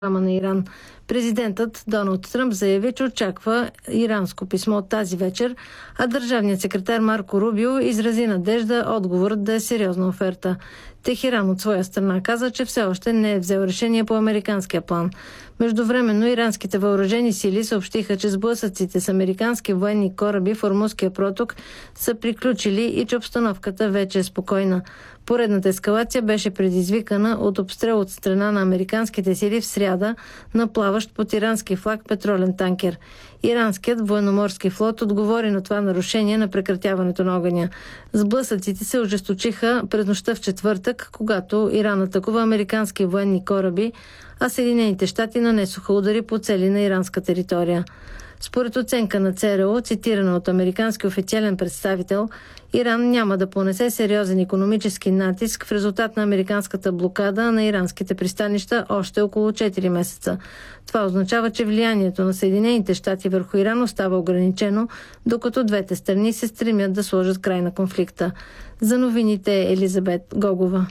на Иран. Президентът Доналд Тръмп заяви, че очаква иранско писмо тази вечер, а държавният секретар Марко Рубио изрази надежда отговорът да е сериозна оферта. Техеран от своя страна каза, че все още не е взел решение по американския план. Междувременно иранските въоръжени сили съобщиха, че сблъсъците с американски военни кораби в Ормузския проток са приключили и че обстановката вече е спокойна. Поредната ескалация беше предизвикана от обстрел от страна на американските сили в сряда на плаващ под ирански флаг петролен танкер. Иранският военноморски флот отговори на това нарушение на прекратяването на огъня. Сблъсъците се ожесточиха през нощта в четвъртък, когато Иран атакува американски военни кораби, а Съединените щати нанесоха удари по цели на иранска територия. Според оценка на ЦРУ, цитирана от американски официален представител, Иран няма да понесе сериозен икономически натиск в резултат на американската блокада на иранските пристанища още около 4 месеца. Това означава, че влиянието на Съединените щати върху Иран остава ограничено, докато двете страни се стремят да сложат край на конфликта. За новините Елизабет Гогова.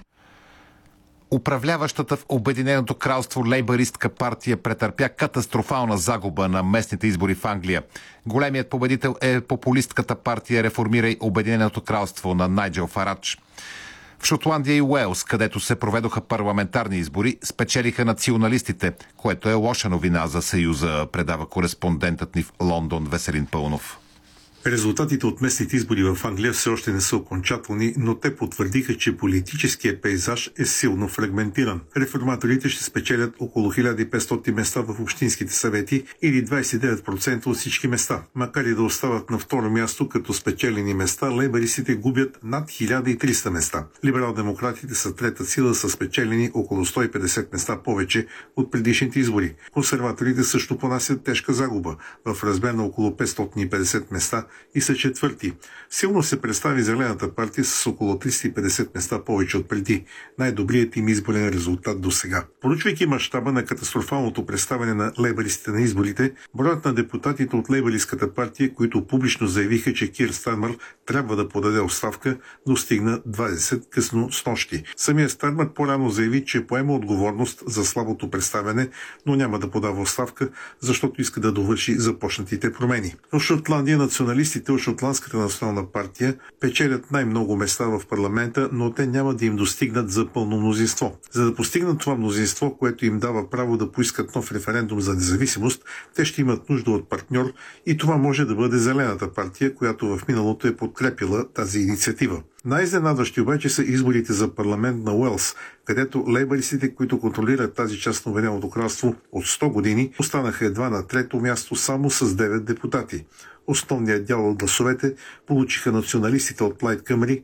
Управляващата в Обединеното кралство лейбъристка партия претърпя катастрофална загуба на местните избори в Англия. Големият победител е популистката партия Реформирай Обединеното кралство на Найджел Фарадж. В Шотландия и Уелс, където се проведоха парламентарни избори, спечелиха националистите, което е лоша новина за Съюза, предава кореспондентът ни в Лондон Веселин Пълнов. Резултатите от местните избори в Англия все още не са окончателни, но те потвърдиха, че политическият пейзаж е силно фрагментиран. Реформаторите ще спечелят около 1500 места в общинските съвети или 29% от всички места. Макар и да остават на второ място като спечелени места, лейбъристите губят над 1300 места. Либерал-демократите са трета сила, са спечелени около 150 места повече от предишните избори. Консерваторите също понасят тежка загуба в размер на около 550 места и са четвърти. Силно се представи Зелената партия с около 350 места повече от преди. Най-добрият им изборен резултат до сега. Поручвайки мащаба на катастрофалното представяне на лейбъристите на изборите, броят на депутатите от лейбъристската партия, които публично заявиха, че Кир Стармър трябва да подаде оставка, достигна 20 късно снощи. Самия Стармър по-рано заяви, че поема отговорност за слабото представяне, но няма да подава оставка, защото иска да довърши започнатите промени. В Шотландия националистите от Шотландската национална партия печелят най-много места в парламента, но те няма да им достигнат за пълно мнозинство. За да постигнат това мнозинство, което им дава право да поискат нов референдум за независимост, те ще имат нужда от партньор и това може да бъде Зелената партия, която в миналото е подкрепила тази инициатива. Най-изненадващи обаче са изборите за парламент на Уелс, където лейбъристите, които контролират тази част на Обединеното кралство от 100 години, останаха едва на трето място само с 9 депутати. Основният дял от гласовете получиха националистите от Плайд Къмри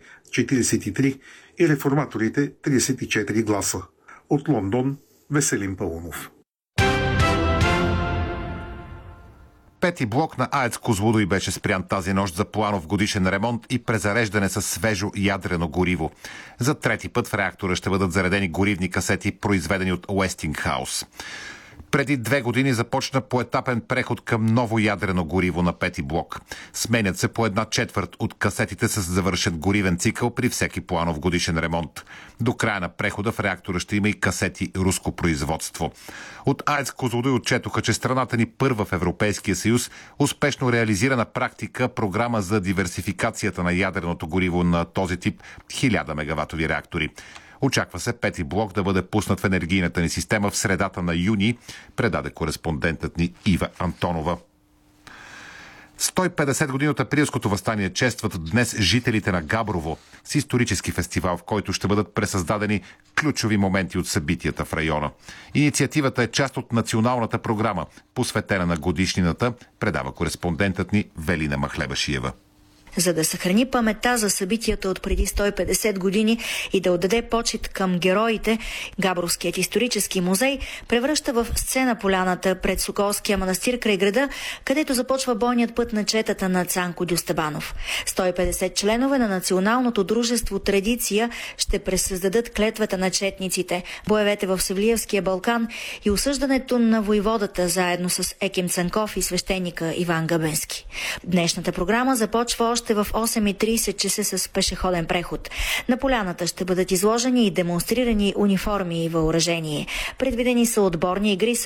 43 и реформаторите 34 гласа. От Лондон Веселин Пълнов. Пети блок на АЕЦ Козлодуй беше спрян тази нощ за планов годишен ремонт и презареждане с свежо ядрено гориво. За трети път в реактора ще бъдат заредени горивни касети, произведени от Уестингхаус. Преди 2 години започна поетапен преход към ново ядрено гориво на пети блок. Сменят се по 1/4 от касетите с завършен горивен цикъл при всеки планов годишен ремонт. До края на прехода в реактора ще има и касети руско производство. От АЕЦ Козлодуй отчетоха, че страната ни първа в Европейския съюз успешно реализира на практика програма за диверсификацията на ядреното гориво на този тип 1000 мегаватови реактори. Очаква се пети блок да бъде пуснат в енергийната ни система в средата на юни, предаде кореспондентът ни Ива Антонова. 150 години от априлското въстание честват днес жителите на Габрово с исторически фестивал, в който ще бъдат пресъздадени ключови моменти от събитията в района. Инициативата е част от националната програма, посветена на годишнината, предава кореспондентът ни Велина Махлебашиева. За да съхрани паметта за събитията от преди 150 години и да отдаде почит към героите, Габровският исторически музей превръща в сцена поляната пред Соколския манастир край града, където започва бойният път на четата на Цанко Дюстебанов. 150 членове на Националното дружество Традиция ще пресъздадат клетвата на четниците, боевете в Севлиевския Балкан и осъждането на войводата заедно с Еким Цанков и свещеника Иван Габенски. Днешната програма започва още още в 8:30 часа с пешеходен преход. На поляната ще бъдат изложени и демонстрирани униформи и въоръжение. Предвидени са отборни игри с